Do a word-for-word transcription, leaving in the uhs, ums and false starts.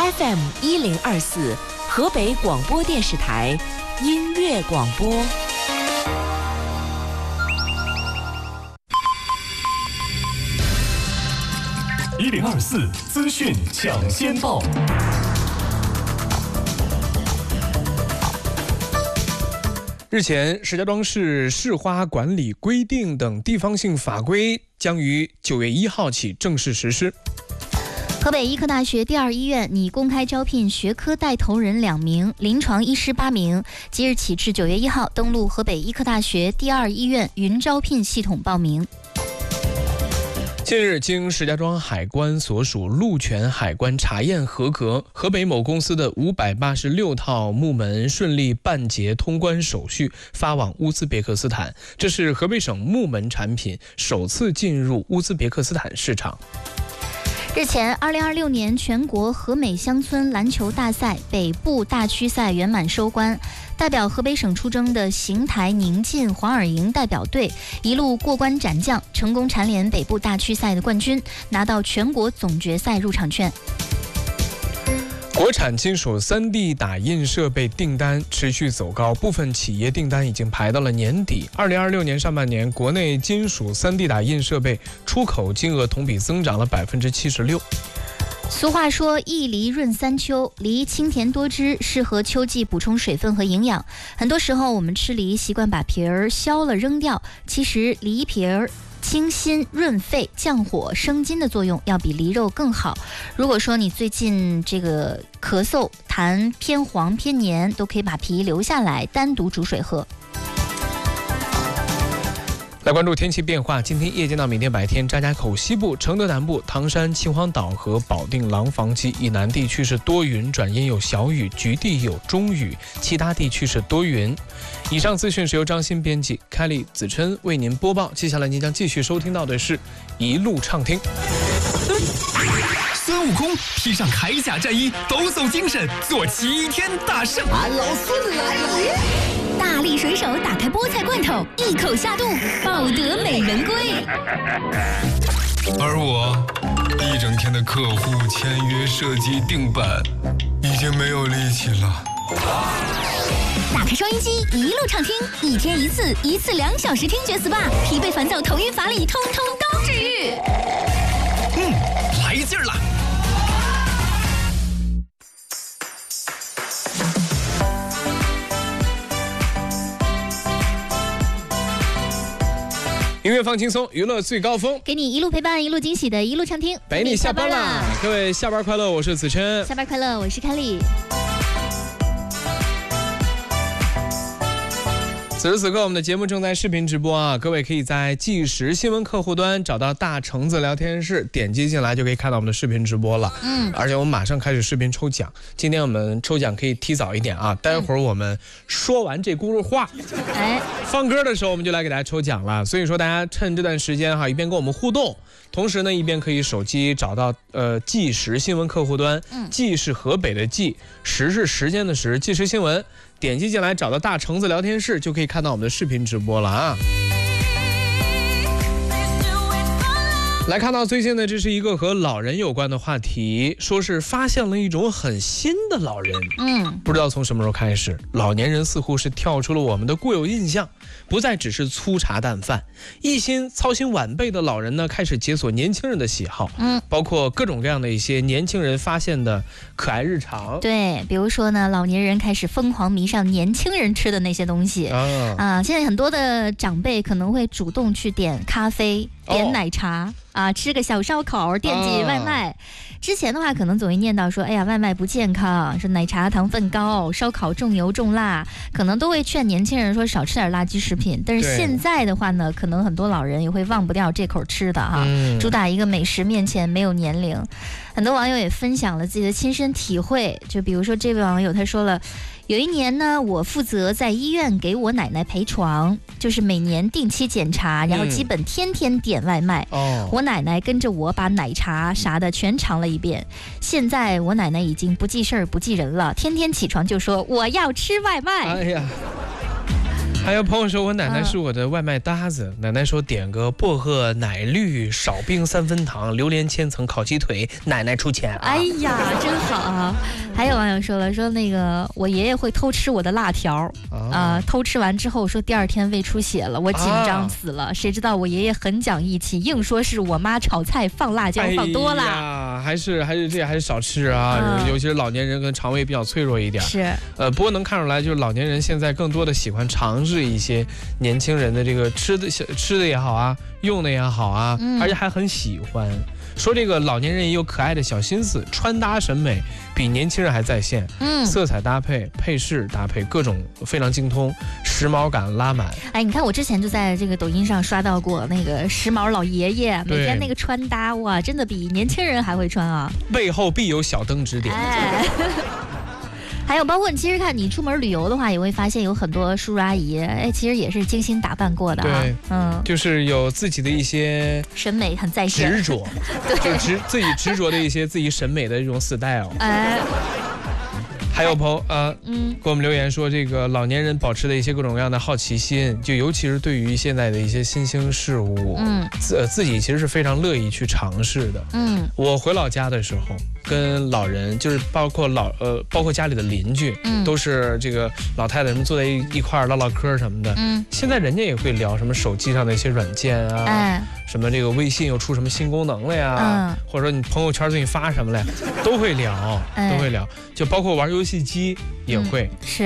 F M 一零二四，河北广播电视台音乐广播。 一零二四资讯抢先报。日前，石家庄市市花管理规定等地方性法规将于九月一号起正式实施。 河北医科大学第二医院拟公开招聘学科带头人两名，临床医师八名，即日起至九月一号登录河北医科大学第二医院云招聘系统报名。 近日，经石家庄海关所属陆权海关查验合格，河北某公司的五百八十六套木门顺利办结通关手续，发往乌兹别克斯坦。这是河北省木门产品首次进入乌兹别克斯坦市场。 日前，二零二六年全国河美乡村篮球大赛北部大区赛圆满收官，代表河北省出征的邢台宁晋黄耳营代表队一路过关斩将，成功蝉联北部大区赛的冠军，拿到全国总决赛入场券。 国产金属 三 D 打印设备订单持续走高，部分企业订单已经排到了年底。二零二六年上半年，国内金属 三 D 打印设备出口金额同比增长了百分之七十六。 俗话说一梨润三秋，梨清甜多汁，适合秋季补充水分和营养。很多时候我们吃梨习惯把皮儿削了扔掉，其实梨皮儿清心润肺降火生津的作用要比梨肉更好。如果说你最近这个咳嗽痰偏黄偏黏，都可以把皮留下来单独煮水喝。 来关注天气变化，今天夜间到明天白天，张家口西部、承德南部、唐山、秦皇岛和保定廊坊及以南地区是多云转阴有小雨，局地有中雨，其他地区是多云。以上资讯是由张欣编辑，凯丽、子琛为您播报。接下来您将继续收听到的是一路畅听。 孙悟空披上铠甲战衣，抖擞精神，做齐天大圣。 俺老孙来了！ 大力水手打开菠菜罐头，一口下肚，抱得美人归。 而我一整天的客户签约、设计、定版，已经没有力气了。 打开收音机，一路畅听，一天一次，一次两小时听觉 S P A， 疲惫烦躁、头晕乏力，通通都治愈。 嗯，来劲儿了！ 音乐放轻松，娱乐最高峰， 给你一路陪伴，一路惊喜的一路畅听， 陪你下班啦！各位下班快乐，我是子琛。 下班快乐，我是凯丽。 此时此刻，我们的节目正在视频直播啊！各位可以在即时新闻客户端找到大橙子聊天室，点击进来就可以看到我们的视频直播了。嗯，而且我们马上开始视频抽奖。今天我们抽奖可以提早一点啊，待会儿我们说完这轱辘话，哎，放歌的时候我们就来给大家抽奖了。所以说大家趁这段时间哈，一边跟我们互动，同时呢一边可以手机找到呃即时新闻客户端，即是河北的即，时是时间的时，即时新闻。点击进来找到大橙子聊天室，就可以看到我们的视频直播了啊！来看到最近呢，这是一个和老人有关的话题，说是发现了一种很新的老人。嗯，不知道从什么时候开始，老年人似乎是跳出了我们的固有印象，不再只是粗茶淡饭，一心操心晚辈的老人呢，开始解锁年轻人的喜好。嗯，包括各种各样的一些年轻人发现的可爱日常。 对，比如说呢，老年人开始疯狂迷上年轻人吃的那些东西啊、呃，现在很多的长辈可能会主动去点咖啡、点奶茶。哦啊，吃个小烧烤，惦记外卖。啊、之前的话，可能总会念叨说，哎呀，外卖不健康，说奶茶糖分高，烧烤重油重辣，可能都会劝年轻人说少吃点垃圾食品。但是现在的话呢，可能很多老人也会忘不掉这口吃的哈。嗯、主打一个美食面前没有年龄，很多网友也分享了自己的亲身体会。就比如说这位网友他说了。有一年呢，我负责在医院给我奶奶陪床，就是每年定期检查，然后基本天天点外卖。嗯、我奶奶跟着我把奶茶啥的全尝了一遍。现在我奶奶已经不记事儿不记人了，天天起床就说我要吃外卖。哎呀， 还有朋友说我奶奶是我的外卖搭子，奶奶说点个薄荷奶绿少冰三分糖榴莲千层烤鸡腿，奶奶出钱、啊。 哎呀，真好啊！还有网友说了，说那个我爷爷会偷吃我的辣条啊、呃，偷吃完之后说第二天胃出血了，我紧张死了。啊、谁知道我爷爷很讲义气，硬说是我妈炒菜放辣椒放多了。哎呀，还是还是这还是少吃啊、嗯，尤其是老年人跟肠胃比较脆弱一点。 是， 呃，不过能看出来，就是老年人现在更多的喜欢尝试一些年轻人的这个吃的吃的也好啊，用的也好啊，嗯、而且还很喜欢。说这个老年人也有可爱的小心思，穿搭审美比年轻人还在线，嗯，色彩搭配、配饰搭配各种非常精通，时髦感拉满。 哎，你看我之前就在这个抖音上刷到过那个时髦老爷爷，每天那个穿搭哇，真的比年轻人还会穿啊， 背后必有小灯指点。 哎还有包括你其实看你出门旅游的话，也会发现有很多叔叔阿姨，哎，其实也是精心打扮过的啊。 对，嗯，就是有自己的一些审美很在线， 执着，对，就执自己执着的一些自己审美的这种 style。哎。还有朋友呃，嗯，给我们留言说，这个老年人保持的一些各种各样的好奇心，就尤其是对于现在的一些新兴事物，嗯，自自己其实是非常乐意去尝试的。嗯，我回老家的时候，跟老人就是包括老呃，包括家里的邻居，嗯，都是这个老太太们坐在一一块儿唠唠嗑什么的。嗯，现在人家也会聊什么手机上的一些软件啊，哎，什么这个微信又出什么新功能了呀，嗯，或者说你朋友圈最近发什么了，都会聊，都会聊，就包括玩游戏机也会。 是。